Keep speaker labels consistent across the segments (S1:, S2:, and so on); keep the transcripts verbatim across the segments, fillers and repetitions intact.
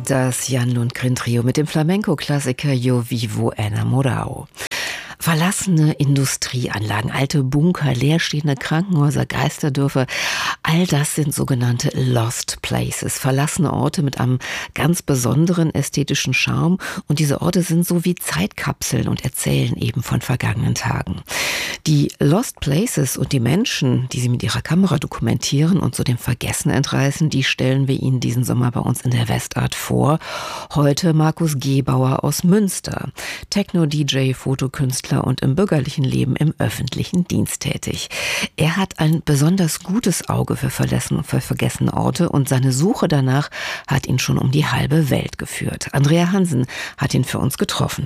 S1: Das Jan Lundgren-Trio mit dem Flamenco-Klassiker Yo Vivo Enamorado. Verlassene Industrieanlagen, alte Bunker, leerstehende Krankenhäuser, Geisterdörfer, all das sind sogenannte Lost Places, verlassene Orte mit einem ganz besonderen ästhetischen Charme. Und diese Orte sind so wie Zeitkapseln und erzählen eben von vergangenen Tagen. Die Lost Places und die Menschen, die sie mit ihrer Kamera dokumentieren und zu dem Vergessen entreißen, die stellen wir Ihnen diesen Sommer bei uns in der Westart vor. Heute Markus Gebauer aus Münster, Techno-D J, Fotokünstler und im bürgerlichen Leben im öffentlichen Dienst tätig. Er hat ein besonders gutes Auge für, verlassen, für vergessene Orte und seine Suche danach hat ihn schon um die halbe Welt geführt. Andrea Hansen hat ihn für uns getroffen.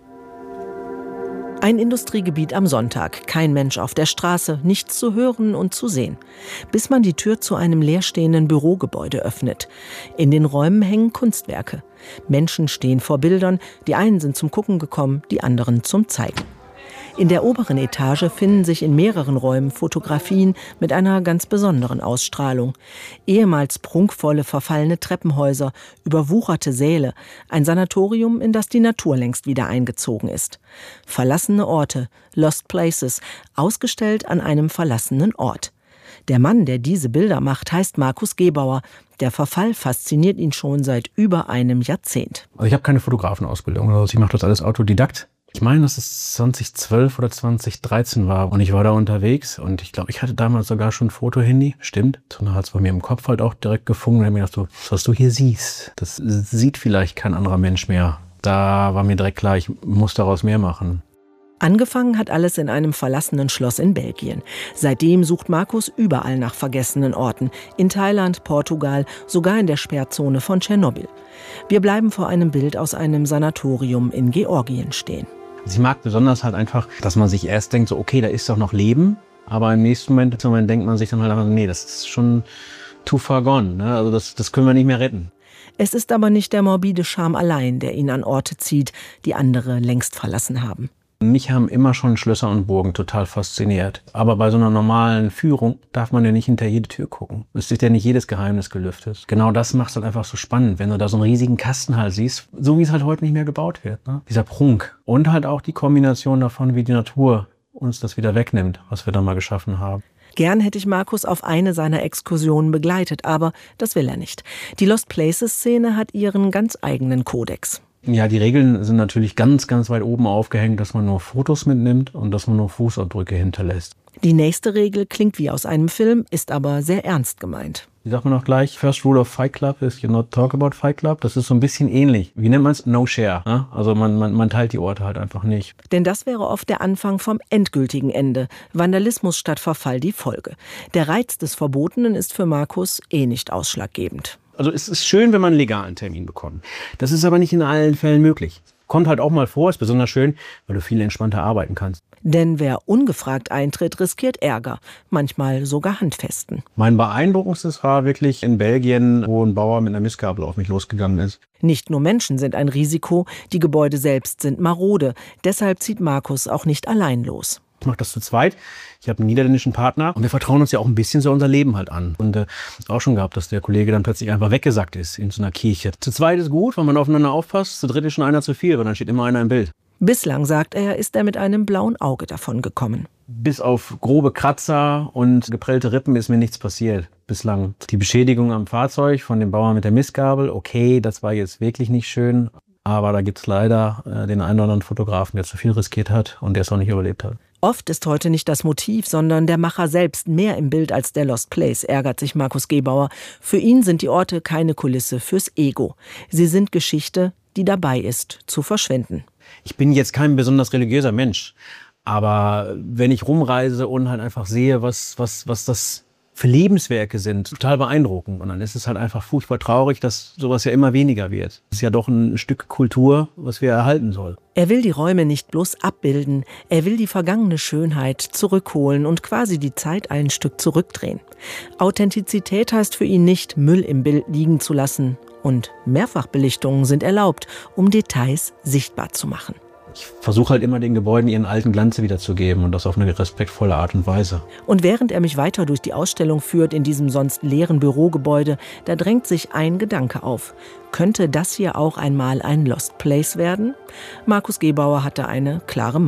S2: Ein Industriegebiet am Sonntag, kein Mensch auf der Straße, nichts zu hören und zu sehen. Bis man die Tür zu einem leerstehenden Bürogebäude öffnet. In den Räumen hängen Kunstwerke. Menschen stehen vor Bildern, die einen sind zum Gucken gekommen, die anderen zum Zeigen. In der oberen Etage finden sich in mehreren Räumen Fotografien mit einer ganz besonderen Ausstrahlung. Ehemals prunkvolle, verfallene Treppenhäuser, überwucherte Säle, ein Sanatorium, in das die Natur längst wieder eingezogen ist. Verlassene Orte, Lost Places, ausgestellt an einem verlassenen Ort. Der Mann, der diese Bilder macht, heißt Markus Gebauer. Der Verfall fasziniert ihn schon seit über einem Jahrzehnt.
S3: Also ich habe keine Fotografenausbildung, also ich mache das alles Autodidakt. Ich meine, dass es zwanzig zwölf oder zwanzig dreizehn war und ich war da unterwegs und ich glaube, ich hatte damals sogar schon ein Fotohandy, stimmt. Und dann hat es bei mir im Kopf halt auch direkt gefunkt und ich mir gedacht, so, was du hier siehst, das sieht vielleicht kein anderer Mensch mehr. Da war mir direkt klar, ich muss daraus mehr machen.
S2: Angefangen hat alles in einem verlassenen Schloss in Belgien. Seitdem sucht Markus überall nach vergessenen Orten. In Thailand, Portugal, sogar in der Sperrzone von Tschernobyl. Wir bleiben vor einem Bild aus einem Sanatorium in Georgien stehen.
S3: Ich mag besonders halt einfach, dass man sich erst denkt, so okay, da ist doch noch Leben. Aber im nächsten Moment, Moment denkt man sich dann halt einfach, nee, das ist schon too far gone. Ne? Also das, das können wir nicht mehr retten.
S2: Es ist aber nicht der morbide Charme allein, der ihn an Orte zieht, die andere längst verlassen haben.
S3: Mich haben immer schon Schlösser und Burgen total fasziniert. Aber bei so einer normalen Führung darf man ja nicht hinter jede Tür gucken. Es ist ja nicht jedes Geheimnis gelüftet. Genau das macht es halt einfach so spannend, wenn du da so einen riesigen Kasten halt siehst, so wie es halt heute nicht mehr gebaut wird. Ne? Dieser Prunk. Und halt auch die Kombination davon, wie die Natur uns das wieder wegnimmt, was wir da mal geschaffen haben.
S2: Gern hätte ich Markus auf eine seiner Exkursionen begleitet, aber das will er nicht. Die Lost Places-Szene hat ihren ganz eigenen Kodex.
S3: Ja, die Regeln sind natürlich ganz, ganz weit oben aufgehängt, dass man nur Fotos mitnimmt und dass man nur Fußabdrücke hinterlässt.
S2: Die nächste Regel klingt wie aus einem Film, ist aber sehr ernst gemeint.
S3: Wie sagt man auch gleich? First rule of Fight Club is you not talk about Fight Club. Das ist so ein bisschen ähnlich. Wie nennt man es? No share. Ne? Also man, man, man teilt die Orte halt einfach nicht.
S2: Denn das wäre oft der Anfang vom endgültigen Ende. Vandalismus statt Verfall die Folge. Der Reiz des Verbotenen ist für Markus eh nicht ausschlaggebend.
S3: Also es ist schön, wenn man einen legalen Termin bekommt. Das ist aber nicht in allen Fällen möglich. Kommt halt auch mal vor, ist besonders schön, weil du viel entspannter arbeiten kannst.
S2: Denn wer ungefragt eintritt, riskiert Ärger, manchmal sogar Handfesten.
S3: Mein beeindruckendstes war wirklich in Belgien, wo ein Bauer mit einer Mistgabel auf mich losgegangen ist.
S2: Nicht nur Menschen sind ein Risiko, die Gebäude selbst sind marode. Deshalb zieht Markus auch nicht allein los.
S3: Ich mache das zu zweit. Ich habe einen niederländischen Partner und wir vertrauen uns ja auch ein bisschen so unser Leben halt an. Und äh, auch schon gehabt, dass der Kollege dann plötzlich einfach weggesackt ist in so einer Kirche. Zu zweit ist gut, weil man aufeinander aufpasst. Zu dritt ist schon einer zu viel, weil dann steht immer einer im Bild.
S2: Bislang, sagt er, ist er mit einem blauen Auge davon gekommen.
S3: Bis auf grobe Kratzer und geprellte Rippen ist mir nichts passiert bislang. Die Beschädigung am Fahrzeug von dem Bauer mit der Mistgabel, okay, das war jetzt wirklich nicht schön. Aber da gibt es leider äh, den einen oder anderen Fotografen, der zu viel riskiert hat und der es auch nicht überlebt hat.
S2: Oft ist heute nicht das Motiv, sondern der Macher selbst mehr im Bild als der Lost Place, ärgert sich Markus Gebauer. Für ihn sind die Orte keine Kulisse fürs Ego. Sie sind Geschichte, die dabei ist, zu verschwinden.
S3: Ich bin jetzt kein besonders religiöser Mensch, aber wenn ich rumreise und halt einfach sehe, was, was, was das für Lebenswerke sind, total beeindruckend. Und dann ist es halt einfach furchtbar traurig, dass sowas ja immer weniger wird. Es ist ja doch ein Stück Kultur, was wir erhalten sollen.
S2: Er will die Räume nicht bloß abbilden, er will die vergangene Schönheit zurückholen und quasi die Zeit ein Stück zurückdrehen. Authentizität heißt für ihn nicht, Müll im Bild liegen zu lassen. Und Mehrfachbelichtungen sind erlaubt, um Details sichtbar zu machen.
S3: Ich versuche halt immer den Gebäuden ihren alten Glanz wiederzugeben und das auf eine respektvolle Art und Weise.
S2: Und während er mich weiter durch die Ausstellung führt in diesem sonst leeren Bürogebäude, da drängt sich ein Gedanke auf. Könnte das hier auch einmal ein Lost Place werden? Markus Gebauer hatte eine klare Meinung.